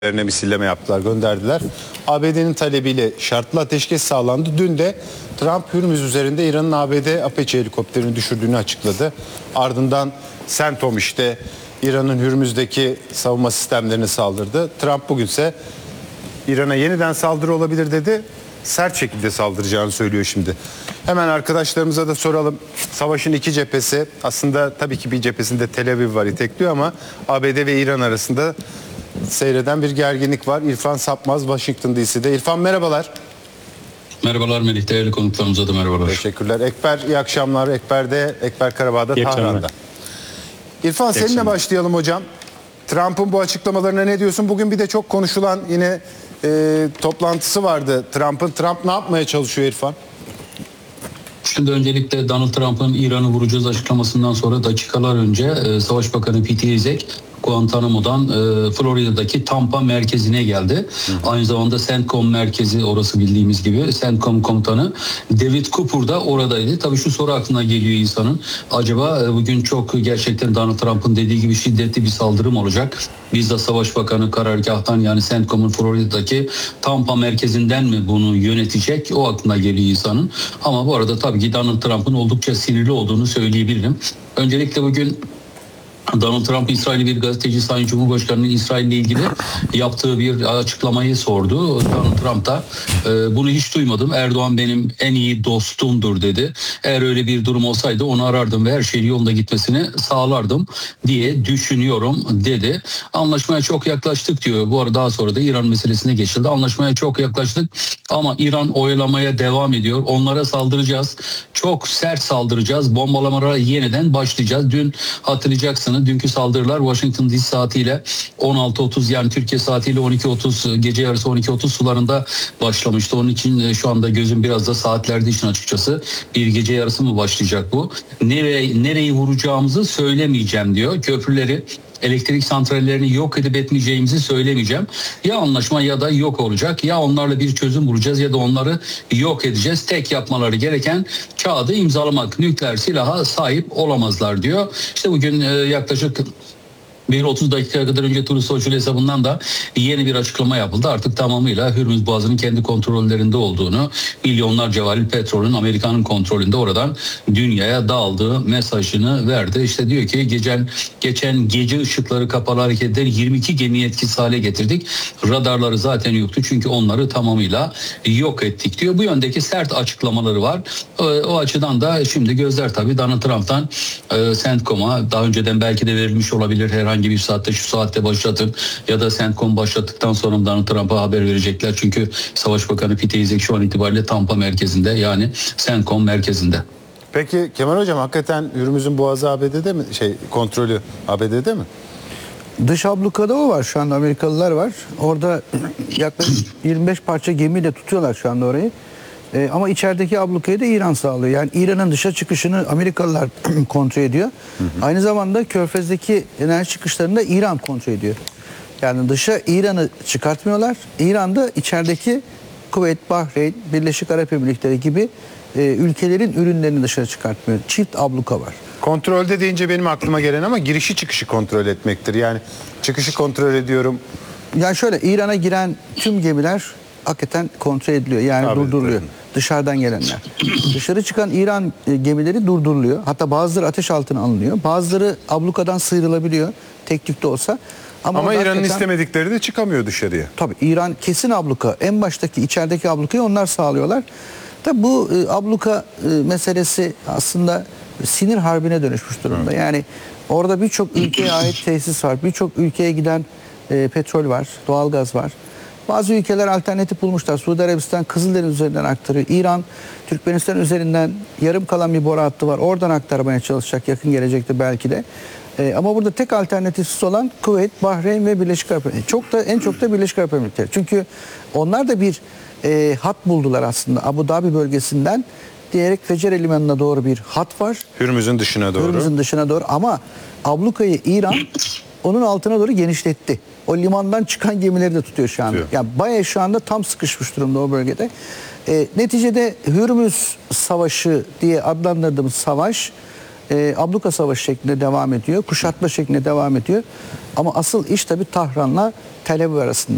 misilleme yaptılar, gönderdiler. ABD'nin talebiyle şartlı ateşkes sağlandı. Dün de Trump Hürmüz üzerinde İran'ın ABD Apache helikopterini düşürdüğünü açıkladı. Ardından CENTCOM işte İran'ın Hürmüz'deki savunma sistemlerini saldırdı. Trump bugünse İran'a yeniden saldırı olabilir dedi. Sert şekilde saldıracağını söylüyor şimdi. Hemen arkadaşlarımıza da soralım. Savaşın iki cephesi, aslında tabii ki bir cephesinde Tel Aviv var, itekliyor ama ABD ve İran arasında seyreden bir gerginlik var. İrfan Sapmaz, Washington DC'de. İrfan merhabalar. Merhabalar Melih, değerli konuklarımıza da merhabalar. Teşekkürler. Ekber iyi akşamlar. Ekber Karabağ'da, Tahran'da. İrfan seninle başlayalım hocam. Trump'ın bu açıklamalarına ne diyorsun? Bugün bir de çok konuşulan yine toplantısı vardı Trump'ın. Trump ne yapmaya çalışıyor İrfan? Şimdi öncelikle Donald Trump'ın İran'ı vuracağız açıklamasından sonra dakikalar önce Savaş Bakanı Pete Hegseth Guantanamo'dan Florida'daki Tampa merkezine geldi. Aynı zamanda CENTCOM merkezi, orası bildiğimiz gibi CENTCOM komutanı David Cooper da oradaydı. Tabii şu soru aklına geliyor insanın. Acaba bugün çok gerçekten Donald Trump'ın dediği gibi şiddetli bir saldırı mı olacak? Bizzat Savaş Bakanı karargahtan, yani CENTCOM'un Florida'daki Tampa merkezinden mi bunu yönetecek? O aklına geliyor insanın. Ama bu arada tabii ki Donald Trump'ın oldukça sinirli olduğunu söyleyebilirim. Öncelikle bugün Donald Trump, İsrailli bir gazeteci Sayın Cumhurbaşkanı'nın İsrail'le ilgili yaptığı bir açıklamayı sordu. Donald Trump da bunu hiç duymadım, Erdoğan benim en iyi dostumdur dedi. Eğer öyle bir durum olsaydı onu arardım ve her şeyin yolunda gitmesini sağlardım diye düşünüyorum dedi. Anlaşmaya çok yaklaştık diyor. Bu arada daha sonra da İran meselesine geçildi. Anlaşmaya çok yaklaştık ama İran oyalamaya devam ediyor. Onlara saldıracağız. Çok sert saldıracağız. Bombalamalara yeniden başlayacağız. Dün hatırlayacaksınız, dünkü saldırılar Washington DC saatiyle 16.30, yani Türkiye saatiyle 12.30, gece yarısı 12.30 sularında başlamıştı. Onun için şu anda gözüm biraz da saatlerde için açıkçası. Bir gece yarısı mı başlayacak bu? Nereyi vuracağımızı söylemeyeceğim diyor. Köprüleri, elektrik santrallerini yok edip etmeyeceğimizi söylemeyeceğim. Ya anlaşma ya da yok olacak. Ya onlarla bir çözüm bulacağız ya da onları yok edeceğiz. Tek yapmaları gereken kağıdı imzalamak. Nükleer silaha sahip olamazlar diyor. İşte bugün yaklaşık 30 dakika kadar önce Truth Social hesabından da yeni bir açıklama yapıldı. Artık tamamıyla Hürmüz Boğazı'nın kendi kontrollerinde olduğunu, milyonlarca varil petrolün Amerika'nın kontrolünde oradan dünyaya dağıldığı mesajını verdi. İşte diyor ki geçen gece ışıkları kapalı hareket eden 22 gemiyi etkisiz hale getirdik. Radarları zaten yoktu çünkü onları tamamıyla yok ettik diyor. Bu yöndeki sert açıklamaları var. O açıdan da şimdi gözler tabii Donald Trump'tan CENTCOM'a, daha önceden belki de verilmiş olabilir, herhangi bir saatte şu saatte başlatın ya da CENTCOM başlattıktan sonra Donald Trump'a haber verecekler. Çünkü Savaş Bakanı Pete Hegseth şu an itibariyle Tampa merkezinde, yani CENTCOM merkezinde. Peki Kemal Hocam, hakikaten Hürmüz'ün boğazı ABD'de mi? Kontrolü ABD'de mi? Dış ablukada o var, şu anda Amerikalılar var. Orada yaklaşık 25 parça gemiyle tutuyorlar şu anda orayı. Ama içerideki ablukayı da İran sağlıyor. Yani İran'ın dışa çıkışını Amerikalılar kontrol ediyor. Aynı zamanda Körfez'deki enerji çıkışlarını da İran kontrol ediyor. Yani dışa İran'ı çıkartmıyorlar. İran'da içerideki Kuveyt, Bahreyn, Birleşik Arap Emirlikleri gibi ülkelerin ürünlerini dışarı çıkartmıyor. Çift abluka var. Kontrolde deyince benim aklıma gelen ama girişi çıkışı kontrol etmektir. Yani çıkışı kontrol ediyorum. Yani şöyle, İran'a giren tüm gemiler hakikaten kontrol ediliyor. Yani durduruluyor. Dışarıdan gelenler. Dışarı çıkan İran gemileri durduruluyor. Hatta bazıları ateş altına alınıyor. Bazıları ablukadan sıyrılabiliyor, tek tük de olsa. Ama İran'ın istemedikleri de çıkamıyor dışarıya. Tabii İran kesin abluka. En baştaki, içerideki ablukayı onlar sağlıyorlar. Tabii bu abluka meselesi aslında sinir harbine dönüşmüş durumda. Yani orada birçok ülkeye ait tesis var. Birçok ülkeye giden petrol var, doğalgaz var. Bazı ülkeler alternatif bulmuşlar. Suudi Arabistan Kızıldeniz üzerinden aktarıyor. İran, Türkmenistan üzerinden yarım kalan bir boru hattı var. Oradan aktarmaya çalışacak yakın gelecekte belki de. Ama burada tek alternatifsiz olan Kuveyt, Bahreyn ve Birleşik Arap Emirlikleri. En çok da Birleşik Arap Emirlikleri. Çünkü onlar da bir hat buldular aslında. Abu Dhabi bölgesinden diyerek Fecere Limanı'na doğru bir hat var. Hürmüz'ün dışına doğru. Hürmüz'ün dışına doğru, ama ablukayı İran onun altına doğru genişletti. O limandan çıkan gemileri de tutuyor şu anda. Yani bayağı şu anda tam sıkışmış durumda o bölgede. Neticede Hürmüz Savaşı diye adlandırdığımız savaş abluka savaşı şeklinde devam ediyor. Kuşatma şeklinde devam ediyor. Ama asıl iş tabii Tahran'la Tel Aviv arasında.